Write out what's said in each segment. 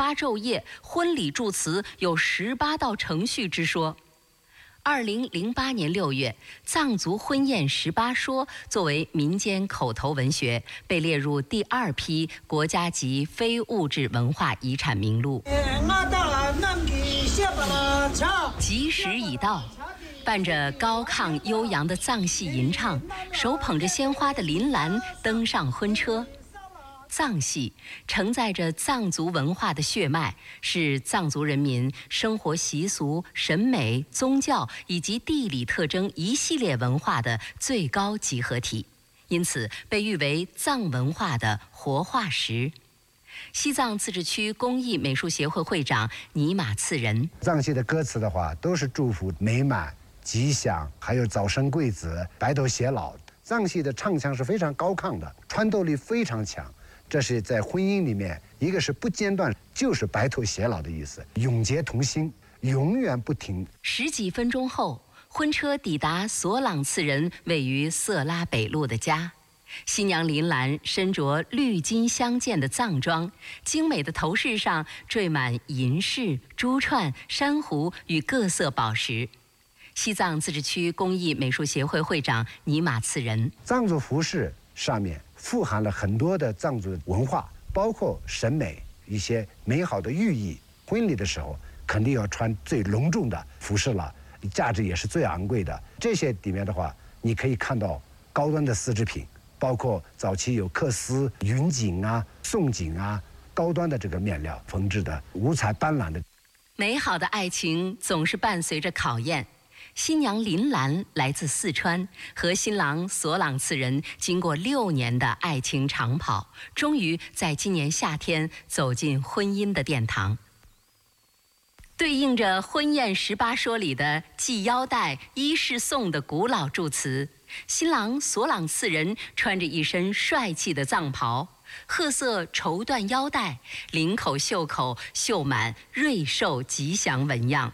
18昼夜，婚礼祝词有18道程序之说。2008年6月，藏族婚宴18说作为民间口头文学，被列入第2批国家级非物质文化遗产名录。吉时已到，伴着高亢悠扬的藏戏吟唱，手捧着鲜花的林兰登上婚车。藏戏承载着藏族文化的血脉，是藏族人民生活习俗、审美、宗教以及地理特征一系列文化的最高集合体，因此被誉为藏文化的活化石。西藏自治区工艺美术协会会长尼玛次仁： 藏戏的歌词的话，都是祝福美满、吉祥，还有早生贵子、白头偕老。藏戏的唱腔是非常高亢的，穿透力非常强。这是在婚姻里面，一个是不间断，就是白头偕老的意思，永结同心，永远不停。 10几分钟后，婚车抵达索朗次仁位于色拉北路的家。新娘林兰身着绿金相间的藏装，精美的头饰上缀满银饰、珠串、珊瑚与各色宝石。西藏自治区工艺美术协会会长尼玛次仁： 藏族服饰上面富含了很多的藏族文化，包括审美一些美好的寓意。婚礼的时候肯定要穿最隆重的服饰了，价值也是最昂贵的。这些里面的话，你可以看到高端的丝织品，包括早期有缂丝、云锦啊、宋锦啊，高端的这个面料缝制的，五彩斑斓的。 美好的爱情总是伴随着考验。新娘林兰来自四川，和新郎索朗次仁经过6年的爱情长跑，终于在今年夏天走进婚姻的殿堂。对应着婚宴18说里的系腰带、衣饰送的古老祝词，新郎索朗次仁穿着一身帅气的藏袍，褐色绸缎腰带，领口、袖口绣满瑞寿吉祥纹样。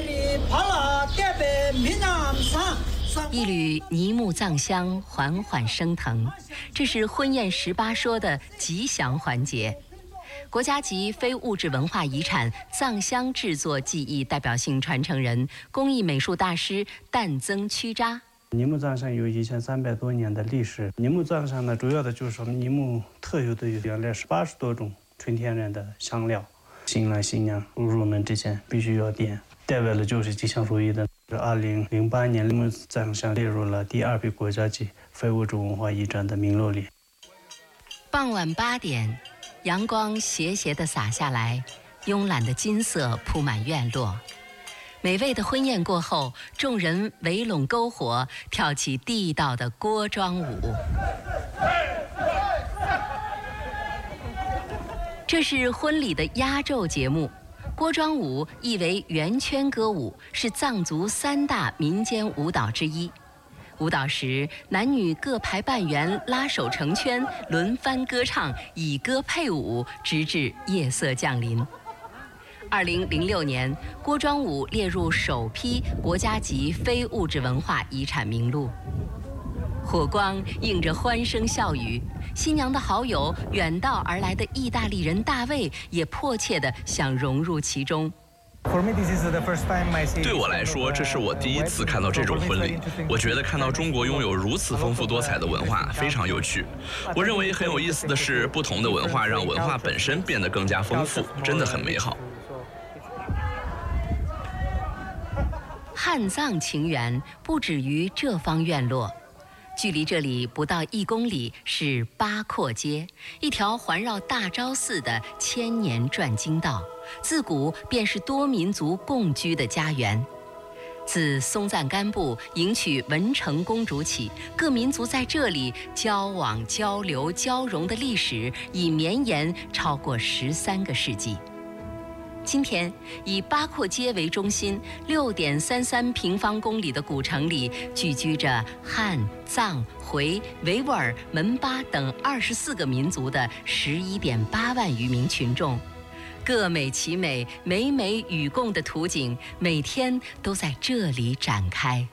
一缕尼木藏香缓缓升腾，这是婚宴18说的吉祥环节。国家级非物质文化遗产藏香制作技艺代表性传承人、工艺美术大师旦增曲扎。 尼木藏香有1300多年的历史。尼木藏香呢，主要的就是我们尼木特有的原来是80多种纯天然的香料。新郎新娘入门之前必须要点，代表的就是吉祥如意的。2008年，尼木藏香列入了第2批国家级非物质文化遗产的名录里。 傍晚8点，阳光斜斜地洒下来，慵懒的金色铺满院落。美味的婚宴过后，众人围拢篝火，跳起地道的锅庄舞。这是婚礼的压轴节目。锅庄舞意为圆圈歌舞，是藏族3大民间舞蹈之一。舞蹈时，男女各排半圆，拉手成圈，轮番歌唱，以歌配舞，直至夜色降临。2006年，锅庄舞列入首批国家级非物质文化遗产名录。火光映着欢声笑语，新娘的好友远道而来的意大利人大卫也迫切地想融入其中。 对我来说，这是我第一次看到这种婚礼。我觉得看到中国拥有如此丰富多彩的文化非常有趣。我认为很有意思的是，不同的文化让文化本身变得更加丰富，真的很美好。 汉藏情缘不止于这方院落。距离这里不到1公里是八廓街，一条环绕大昭寺的千年转经道，自古便是多民族共居的家园。自松赞干布迎娶文成公主起，各民族在这里交往、交流、交融的历史已绵延超过13个世纪。今天，以八廓街为中心，6.33平方公里的古城里聚居着汉、藏、回、维吾尔、门巴等24个民族的11.8万余名群众。 各美其美、美美与共的图景，每天都在这里展开。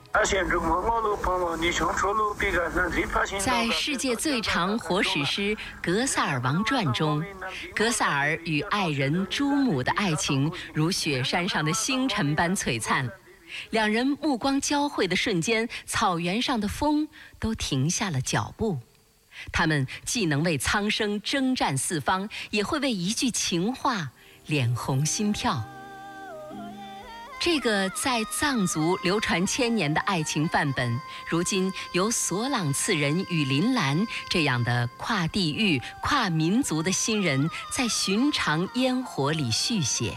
在世界最长活史诗《格萨尔王传》中，格萨尔与爱人朱姆的爱情如雪山上的星辰般璀璨。两人目光交汇的瞬间，草原上的风都停下了脚步。他们既能为苍生征战四方，也会为一句情话脸红心跳。这个在藏族流传千年的爱情范本，如今由索朗次仁与林兰这样的跨地域、跨民族的新人，在寻常烟火里续写。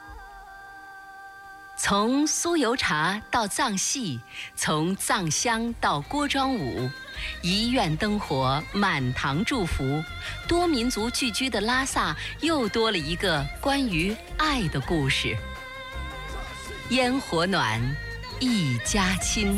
从酥油茶到藏戏，从藏香到锅庄舞，遗愿灯火，满堂祝福，多民族聚居的拉萨又多了一个关于爱的故事。烟火暖，一家亲。